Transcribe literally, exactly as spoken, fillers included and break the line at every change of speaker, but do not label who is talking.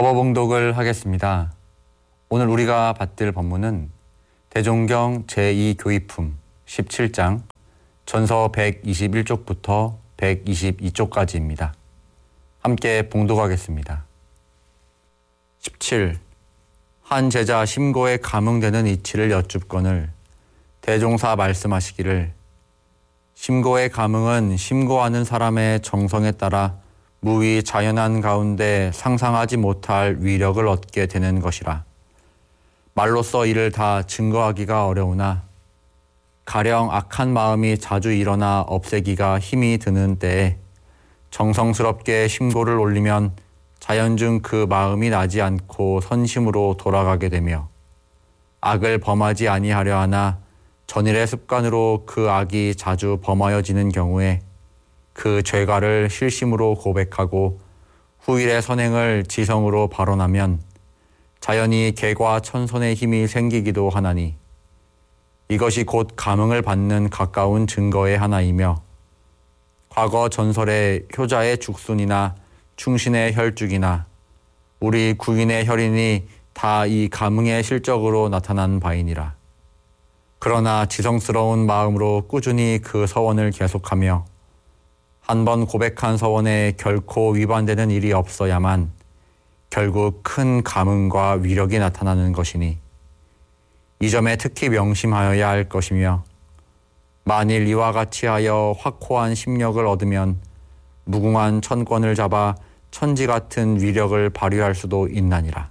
법어봉독을 하겠습니다. 오늘 우리가 받들 법문은 대종경 제이 교의품 십칠 장 전서 백이십일 쪽부터 백이십이 쪽까지입니다. 함께 봉독하겠습니다. 십칠. 한 제자 심고에 감흥되는 이치를 여쭙거늘 대종사 말씀하시기를 심고의 감흥은 심고하는 사람의 정성에 따라 무위 자연한 가운데 상상하지 못할 위력을 얻게 되는 것이라. 말로써 이를 다 증거하기가 어려우나 가령 악한 마음이 자주 일어나 없애기가 힘이 드는 때에 정성스럽게 심고를 올리면 자연중 그 마음이 나지 않고 선심으로 돌아가게 되며 악을 범하지 아니하려 하나 전일의 습관으로 그 악이 자주 범하여지는 경우에 그 죄가를 실심으로 고백하고 후일의 선행을 지성으로 발언하면 자연히 개과 천선의 힘이 생기기도 하나니 이것이 곧 감흥을 받는 가까운 증거의 하나이며 과거 전설의 효자의 죽순이나 충신의 혈죽이나 우리 구인의 혈인이 다 이 감흥의 실적으로 나타난 바이니라. 그러나 지성스러운 마음으로 꾸준히 그 서원을 계속하며 한 번 고백한 서원에 결코 위반되는 일이 없어야만 결국 큰 감흥과 위력이 나타나는 것이니 이 점에 특히 명심하여야 할 것이며 만일 이와 같이 하여 확고한 심력을 얻으면 무궁한 천권을 잡아 천지 같은 위력을 발휘할 수도 있나니라.